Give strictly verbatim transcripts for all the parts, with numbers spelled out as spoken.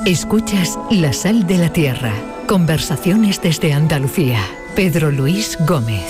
Escuchas La Sal de la Tierra. Conversaciones desde Andalucía. Pedro Luis Gómez.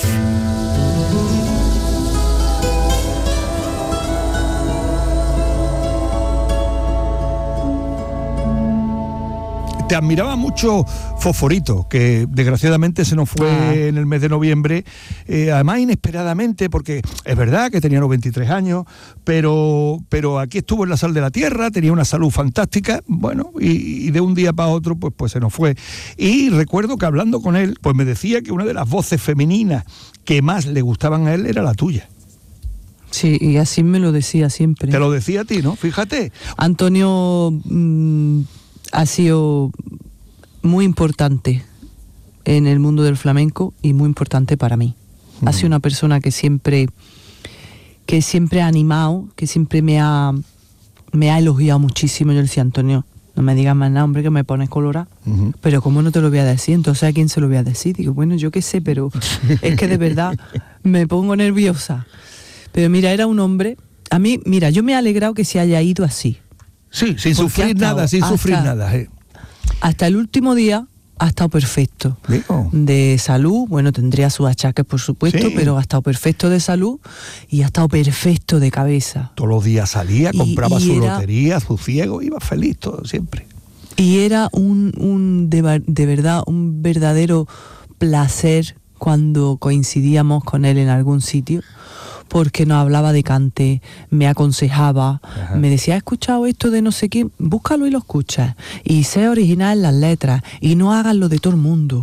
Te admiraba mucho Fosforito, que desgraciadamente se nos fue ah. en el mes de noviembre, eh, además inesperadamente, porque es verdad que tenía los veintitrés años, pero, pero aquí estuvo en La Sal de la Tierra, tenía una salud fantástica, bueno, y, y de un día para otro pues, pues se nos fue. Y recuerdo que hablando con él, pues me decía que una de las voces femeninas que más le gustaban a él era la tuya. Sí, y así me lo decía siempre. Te lo decía a ti, ¿no? Fíjate. Antonio... Mmm... ha sido muy importante en el mundo del flamenco y muy importante para mí. Mm. Ha sido una persona que siempre que siempre ha animado, que siempre me ha me ha elogiado muchísimo. Yo le decía, Antonio, no me digas más nada, hombre, que me pones colorada. Uh-huh. Pero ¿cómo no te lo voy a decir? Entonces, ¿a quién se lo voy a decir? Digo, bueno, yo qué sé, pero es que de verdad me pongo nerviosa. Pero mira, era un hombre... A mí, mira, yo me he alegrado que se haya ido así. Sí, sin sufrir hasta, nada, sin hasta, sufrir nada. Eh. Hasta el último día ha estado perfecto. Digo. De salud, bueno, tendría sus achaques, por supuesto, sí. pero ha estado perfecto de salud y ha estado perfecto de cabeza. Todos los días salía, compraba y, y su era, lotería, su ciego, iba feliz todo, siempre. Y era un, un de, de verdad, un verdadero placer cuando coincidíamos con él en algún sitio, porque nos hablaba de cante, me aconsejaba, Ajá. me decía, ¿has escuchado esto de no sé quién? Búscalo y lo escuchas. Y sé original en las letras, y no hagas lo de todo el mundo.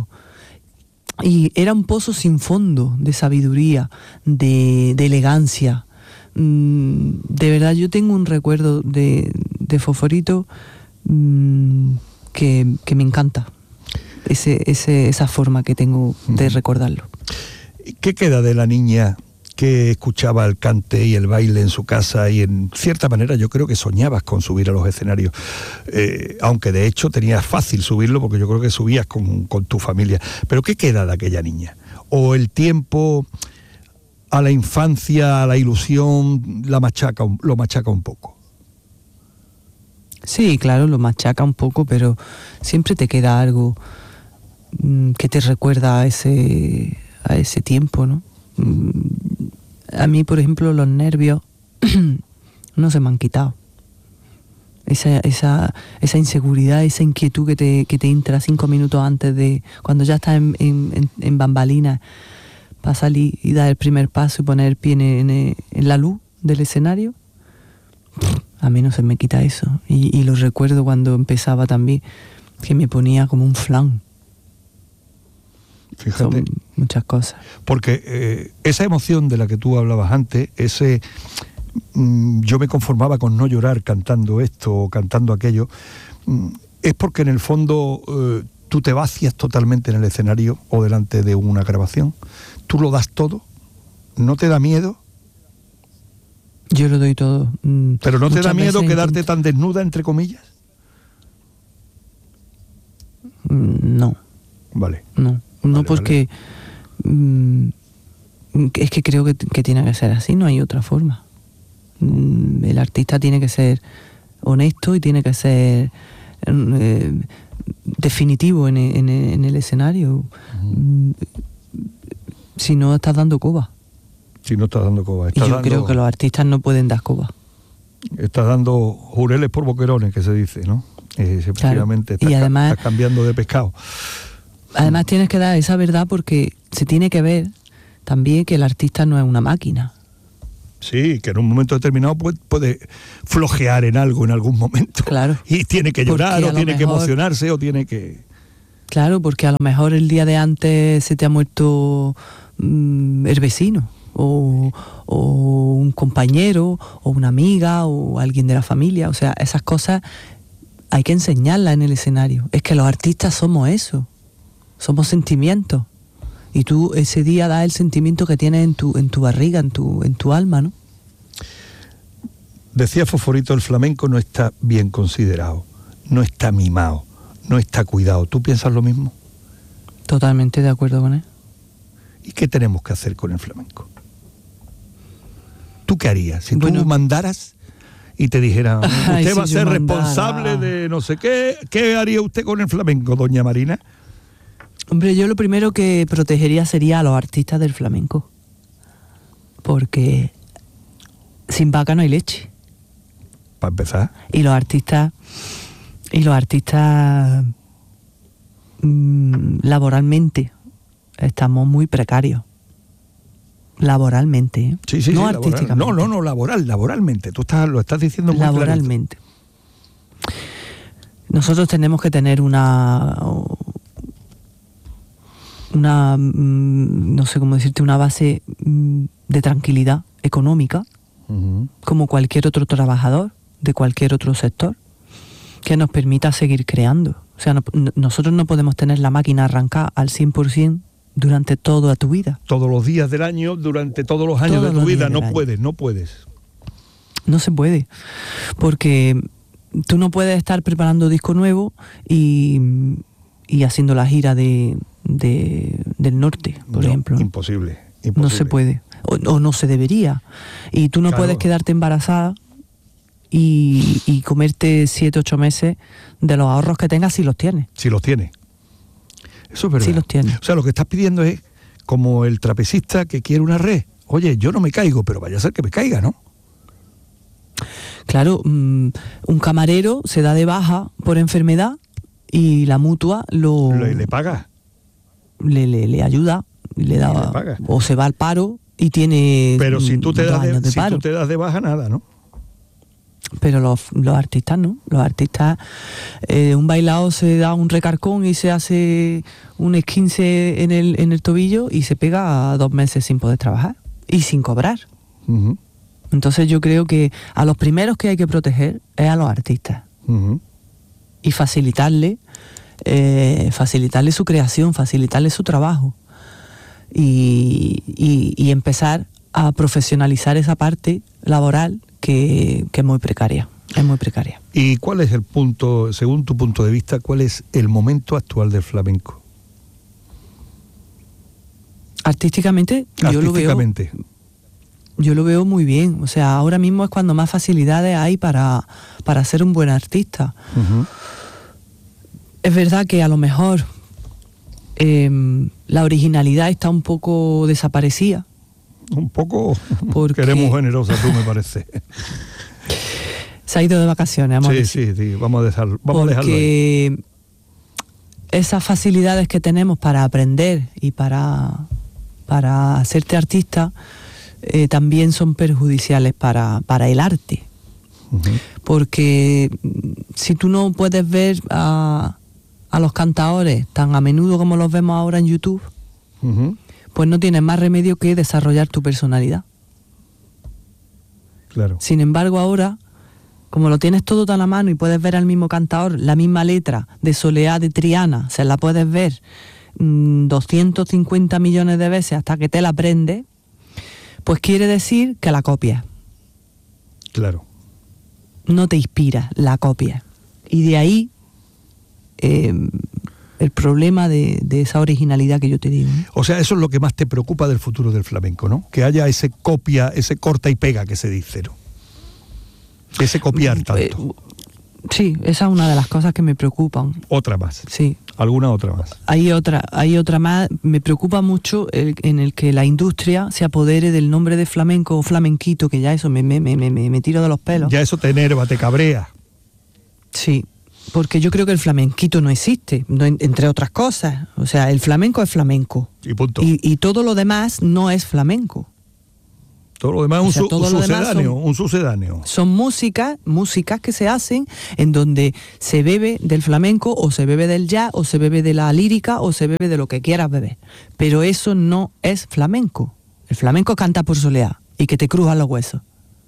Y era un pozo sin fondo de sabiduría, de, de elegancia. Mm, de verdad, yo tengo un recuerdo de, de Fosforito mm, que, que me encanta. Ese, ese, esa forma que tengo de recordarlo. ¿Qué queda de la niña que escuchaba el cante y el baile en su casa y en cierta manera yo creo que soñabas con subir a los escenarios, eh, aunque de hecho tenías fácil subirlo porque yo creo que subías con, con tu familia, pero ¿qué queda de aquella niña? ¿O el tiempo a la infancia, a la ilusión, la machaca, lo machaca un poco? Sí, claro, lo machaca un poco, pero siempre te queda algo mmm, que te recuerda a ese, a ese tiempo, ¿no? A mí, por ejemplo, los nervios no se me han quitado. Esa, esa, esa inseguridad, esa inquietud que te, que te entra cinco minutos antes de... Cuando ya estás en, en, en bambalinas para salir y dar el primer paso y poner el pie en, en, en la luz del escenario, a mí no se me quita eso. Y, y lo recuerdo cuando empezaba también, que me ponía como un flan. Fíjate. Son muchas cosas. Porque eh, esa emoción de la que tú hablabas antes, ese mm, yo me conformaba con no llorar cantando esto o cantando aquello, mm, es porque en el fondo eh, tú te vacías totalmente en el escenario o delante de una grabación. Tú lo das todo, no te da miedo. Yo lo doy todo. Mm, ¿Pero no te da miedo quedarte tan desnuda, entre comillas? Mm, no. Vale. No. No, vale, porque vale. Mmm, es que creo que, que tiene que ser así, no hay otra forma. Mm, el artista tiene que ser honesto y tiene que ser eh, definitivo en, en, en el escenario. Uh-huh. Mm, si no, estás dando coba. Si no estás dando coba. Y yo dando, creo que los artistas no pueden dar coba. Estás dando jureles por boquerones, que se dice, ¿no? Eh, efectivamente, claro. estás, Y además, estás cambiando de pescado. Además tienes que dar esa verdad porque se tiene que ver también que el artista no es una máquina. Sí, que en un momento determinado puede, puede flojear en algo en algún momento. Claro. Y tiene que llorar o tiene mejor, que emocionarse o tiene que... Claro, porque a lo mejor el día de antes se te ha muerto mmm, el vecino o, o un compañero o una amiga o alguien de la familia. O sea, esas cosas hay que enseñarlas en el escenario. Es que los artistas somos eso. Somos sentimientos. Y tú ese día das el sentimiento que tienes en tu, en tu barriga, en tu, en tu alma, ¿no? Decía Fosforito, el flamenco no está bien considerado, no está mimado, no está cuidado. ¿Tú piensas lo mismo? Totalmente de acuerdo con él. ¿Y qué tenemos que hacer con el flamenco? ¿Tú qué harías? Si bueno, tú mandaras y te dijeran, usted Ay, va a si ser yo responsable mandara. de no sé qué, ¿qué haría usted con el flamenco, doña Marina? Hombre, yo lo primero que protegería sería a los artistas del flamenco. Porque sin vaca no hay leche. Para empezar. Y los artistas, y los artistas mmm, laboralmente estamos muy precarios. Laboralmente, ¿eh? Sí, sí, no sí, artísticamente. laboral. No, no, no, laboral, laboralmente. Tú estás, lo estás diciendo muy laboralmente. Clarito. Nosotros tenemos que tener una una mmm, no sé cómo decirte, una base mmm, de tranquilidad económica, uh-huh. como cualquier otro trabajador de cualquier otro sector, que nos permita seguir creando. O sea, no, no, nosotros no podemos tener la máquina arrancada al cien por ciento durante toda tu vida. Todos los días del año, durante todos los años todos de tu vida, no año. puedes, no puedes. No se puede, porque tú no puedes estar preparando disco nuevo y, y haciendo la gira de, de del norte, por no, ejemplo. Imposible, imposible. No se puede, o, o no se debería. Y tú no claro. puedes quedarte embarazada y, y comerte siete, ocho meses de los ahorros que tengas si los tienes. Si los tienes. Eso es verdad. Sí los tienes. O sea, lo que estás pidiendo es como el trapecista que quiere una red. Oye, yo no me caigo, pero vaya a ser que me caiga, ¿no? Claro, um, un camarero se da de baja por enfermedad y la mutua lo... Le, le paga. Le, le, le ayuda, le da... Le paga. O se va al paro y tiene Pero si tú te, das de, de si tú te das de baja, nada, ¿no? Pero los, los artistas no, los artistas, eh, un bailao se da un recarcón y se hace un esquince en el, en el tobillo y se pega a dos meses sin poder trabajar y sin cobrar. Uh-huh. Entonces yo creo que a los primeros que hay que proteger es a los artistas. Uh-huh. Y facilitarle, eh, facilitarle su creación, facilitarle su trabajo y, y, y empezar a profesionalizar esa parte laboral que, que es muy precaria, es muy precaria. ¿Y cuál es el punto, según tu punto de vista, cuál es el momento actual del flamenco? Artísticamente, yo lo veo, yo lo veo muy bien. O sea, ahora mismo es cuando más facilidades hay para, para ser un buen artista. Uh-huh. Es verdad que a lo mejor eh, la originalidad está un poco desaparecida. Un poco, porque queremos generosa tú, me parece. Se ha ido de vacaciones, vamos sí, a decir. Sí, sí, vamos a dejarlo, vamos porque a dejarlo ahí. Esas facilidades que tenemos para aprender y para, para hacerte artista eh, también son perjudiciales para, para el arte. Uh-huh. Porque si tú no puedes ver a, a los cantadores tan a menudo como los vemos ahora en YouTube, uh-huh. pues no tienes más remedio que desarrollar tu personalidad. Claro. Sin embargo, ahora, como lo tienes todo tan a mano y puedes ver al mismo cantador, la misma letra de Soleá de Triana, se la puedes ver mmm, doscientos cincuenta millones de veces hasta que te la aprendes, pues quiere decir que la copias. Claro. No te inspira, la copias. Y de ahí... Eh, el problema de, de esa originalidad que yo te digo, ¿no? O sea, eso es lo que más te preocupa del futuro del flamenco, ¿no? Que haya ese copia, ese corta y pega que se dice, ¿no? Ese copiar tanto. Eh, sí, esa es una de las cosas que me preocupan. Otra más. Sí. ¿Alguna otra más? Hay otra, hay otra más. Me preocupa mucho el, en el que la industria se apodere del nombre de flamenco o flamenquito, que ya eso me, me, me, me, me tiro de los pelos. Ya eso te enerva, te cabrea. Sí. Porque yo creo que el flamenquito no existe, no, entre otras cosas. O sea, el flamenco es flamenco. Y punto. Y, y todo lo demás no es flamenco. Todo lo demás es un, sea, su, un sucedáneo, son, un sucedáneo. Son músicas, músicas que se hacen en donde se bebe del flamenco, o se bebe del jazz, o se bebe de la lírica, o se bebe de lo que quieras beber. Pero eso no es flamenco. El flamenco canta por soleá y que te crujan los huesos.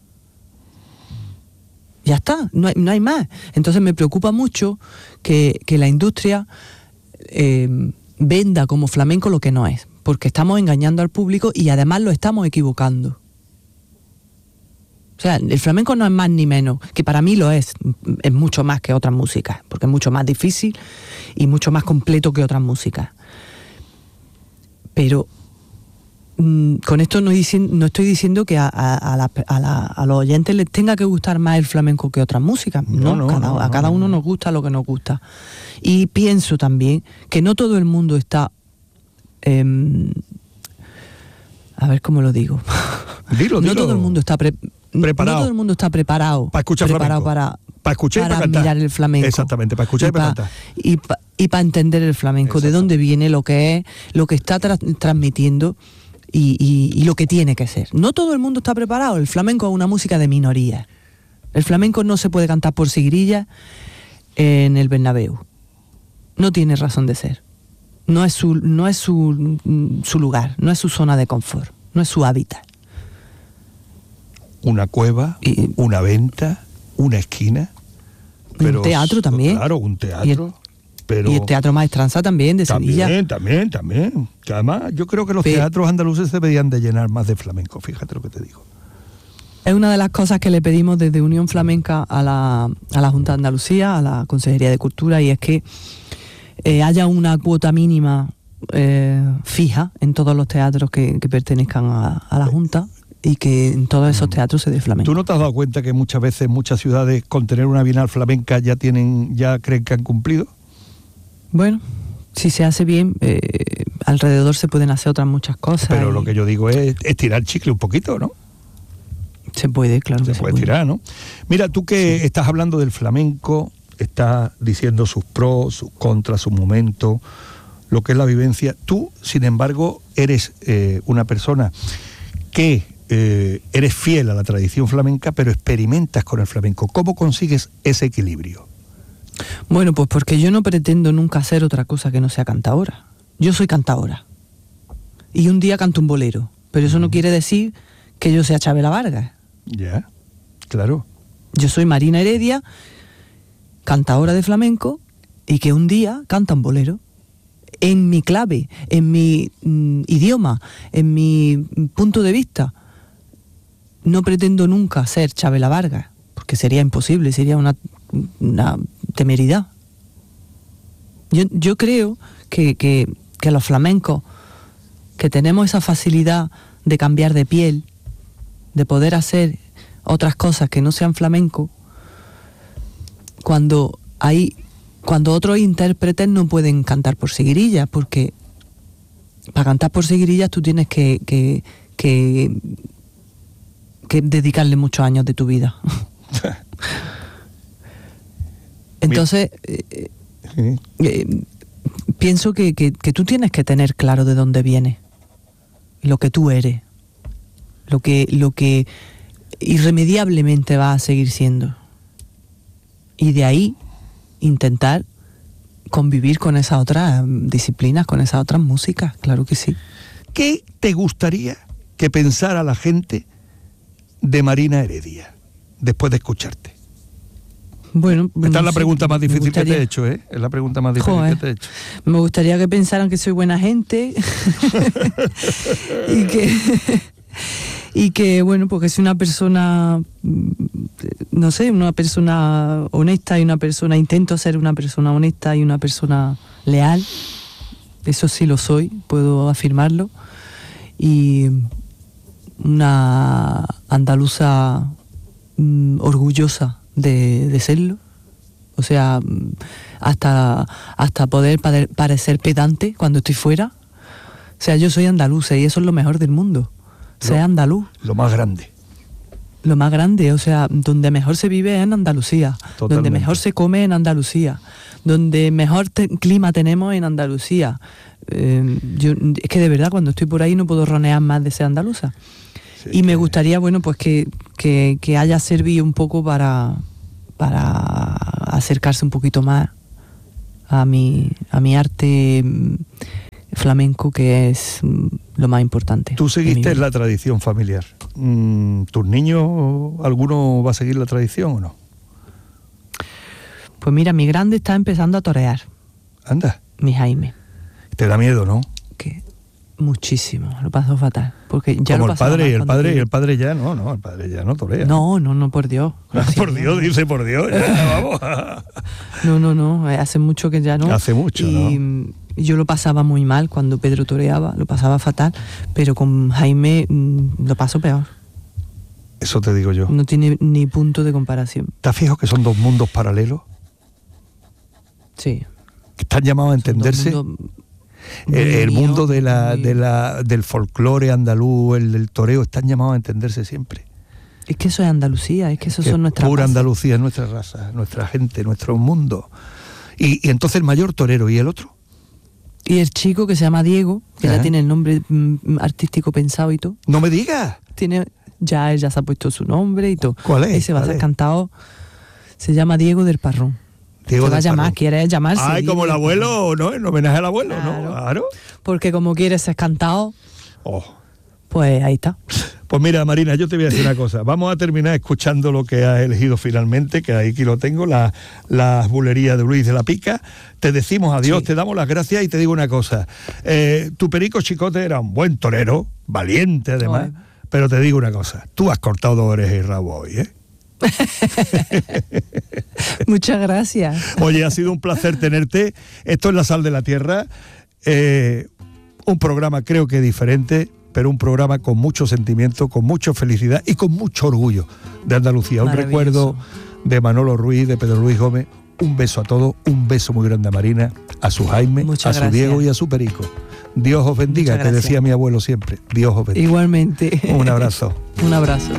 Ya está, no hay, no hay más. Entonces me preocupa mucho que, que la industria eh, venda como flamenco lo que no es, porque estamos engañando al público y además lo estamos equivocando. O sea, el flamenco no es más ni menos, que para mí lo es, es mucho más que otras músicas, porque es mucho más difícil y mucho más completo que otras músicas. Pero con esto no, dicien, no estoy diciendo que a, a, a, la, a, la, a los oyentes les tenga que gustar más el flamenco que otras músicas. No, no, cada, no, a cada uno nos gusta lo que nos gusta. Y pienso también que no todo el mundo está... Eh, a ver cómo lo digo. Dilo, no dilo. todo el mundo está pre, preparado. No todo el mundo está preparado para escuchar preparado flamenco. para, para escuchar para y para cantar. mirar el flamenco. Exactamente, para escuchar y, y para cantar. Y para y pa entender el flamenco, de dónde viene, lo que es, lo que está tra transmitiendo y, y, y lo que tiene que ser. No todo el mundo está preparado. El flamenco es una música de minoría. El flamenco no se puede cantar por seguirilla en el Bernabéu. No tiene razón de ser. No es su, no es su, su lugar, no es su zona de confort, no es su hábitat. Una cueva, y, una venta, una esquina. Pero, un teatro también. Claro, un teatro. Y el, pero y el Teatro Maestranza también, de también, Sevilla. También, también. Que además yo creo que los pero, teatros andaluces deberían de llenar más de flamenco, fíjate lo que te digo. Es una de las cosas que le pedimos desde Unión Flamenca a la, a la Junta de Andalucía, a la Consejería de Cultura, y es que Eh, haya una cuota mínima eh, fija en todos los teatros que, que pertenezcan a, a la Junta y que en todos esos teatros se dé flamenco. ¿Tú no te has dado cuenta que muchas veces muchas ciudades con tener una bienal flamenca ya tienen, ya creen que han cumplido? Bueno, si se hace bien, eh, alrededor se pueden hacer otras muchas cosas. Pero lo que yo digo es estirar el chicle un poquito, ¿no? Se puede, claro. Se, que puede se puede tirar, ¿no? Mira, tú que sí. estás hablando del flamenco, está diciendo sus pros, sus contras, sus momentos, lo que es la vivencia. Tú, sin embargo, eres eh, una persona que eh, eres fiel a la tradición flamenca, pero experimentas con el flamenco. ¿Cómo consigues ese equilibrio? Bueno, pues porque yo no pretendo nunca hacer otra cosa que no sea cantaora. Yo soy cantaora. Y un día canto un bolero. Pero eso mm. no quiere decir que yo sea Chabela Vargas. Ya, claro. Yo soy Marina Heredia, cantaora de flamenco, y que un día canta un bolero en mi clave, en mi mm, idioma, en mi punto de vista. No pretendo nunca ser Chabela Vargas, porque sería imposible, sería una, una temeridad. Yo, yo creo que, que, que los flamencos, que tenemos esa facilidad de cambiar de piel, de poder hacer otras cosas que no sean flamenco, cuando hay cuando otros intérpretes no pueden cantar por seguirillas, porque para cantar por seguirillas tú tienes que, que, que, que dedicarle muchos años de tu vida. Entonces eh, eh, pienso que, que, que tú tienes que tener claro de dónde vienes, lo que tú eres, lo que, lo que irremediablemente vas a seguir siendo. Y de ahí intentar convivir con esas otras disciplinas, con esas otras músicas, claro que sí. ¿Qué te gustaría que pensara la gente de Marina Heredia después de escucharte? Bueno, esta no es la sé, pregunta más difícil gustaría... que te he hecho, ¿eh? Es la pregunta más difícil Joder, que te he hecho. Me gustaría que pensaran que soy buena gente y que y que bueno, porque soy una persona, no sé, una persona honesta y una persona, intento ser una persona honesta y una persona leal. Eso sí lo soy, puedo afirmarlo. Y una andaluza mm, orgullosa de, de serlo. O sea, hasta, hasta poder pare, parecer pedante cuando estoy fuera. O sea, yo soy andaluza y eso es lo mejor del mundo. Ser andaluz. Lo más grande. Lo más grande, o sea, donde mejor se vive es en Andalucía. Totalmente. Donde mejor se come en Andalucía. Donde mejor te, clima tenemos en Andalucía. Eh, yo, es que de verdad cuando estoy por ahí no puedo ronear más de ser andaluza. Sí, y me gustaría, bueno, pues que, que, que haya servido un poco para, para acercarse un poquito más a mi, a mi arte flamenco, que es lo más importante. Tú seguiste la tradición familiar. ¿Tus niños, alguno va a seguir la tradición o no? Pues mira, mi grande está empezando a torear. Anda. Mi Jaime. Te da miedo, ¿no? Que muchísimo, lo paso fatal. Porque ya Como lo el padre, y el padre, y yo... el padre ya no, no, el padre ya no torea. No, no, no, por Dios. Así, por Dios, no. Dice por Dios, ya, vamos. No, no, no, hace mucho que ya no. Hace mucho, y, ¿no? Y yo lo pasaba muy mal cuando Pedro toreaba, lo pasaba fatal, pero con Jaime mmm, lo paso peor. Eso te digo yo. No tiene ni punto de comparación. ¿Te has fijado que son dos mundos paralelos? Sí. Que están llamados a entenderse. El, el mundo de la, de la, del folclore andaluz, el del toreo, están llamados a entenderse siempre. Es que eso es Andalucía, es que eso que son nuestras pura bases. Andalucía, es nuestra raza, nuestra gente, nuestro mundo. Y, y entonces el mayor torero, ¿y el otro? Y el chico que se llama Diego, que ¿Eh? ya tiene el nombre mm, artístico pensado y todo. ¡No me digas! Tiene, ya, ya se ha puesto su nombre y todo. ¿Cuál es? Ese va a ¿Cuál ser es? cantado, se llama Diego del Parrón. Diego se va del a llamar, Parrón. quiere llamarse. Ay, Diego como el del abuelo, ¿no? En homenaje al abuelo, Claro. ¿no? Claro. Porque como quiere ser cantado, Oh. pues ahí está. Pues mira, Marina, yo te voy a decir una cosa. Vamos a terminar escuchando lo que has elegido finalmente, que aquí lo tengo, las la bulerías de Luis de la Pica. Te decimos adiós, Sí. te damos las gracias y te digo una cosa. Eh, tu Perico Chicote era un buen torero, valiente además, Ay. pero te digo una cosa. Tú has cortado dos orejas y rabo hoy, ¿eh? Muchas gracias. Oye, ha sido un placer tenerte. Esto es La Sal de la Tierra. Eh, un programa creo que diferente, pero un programa con mucho sentimiento, con mucha felicidad y con mucho orgullo de Andalucía. Un Maravilloso. recuerdo de Manolo Ruiz, de Pedro Luis Gómez. Un beso a todos, un beso muy grande a Marina, a su Jaime, Muchas a su gracias. Diego y a su Perico. Dios os bendiga, Muchas que gracias. decía mi abuelo siempre. Dios os bendiga. Igualmente. Un abrazo. Un abrazo.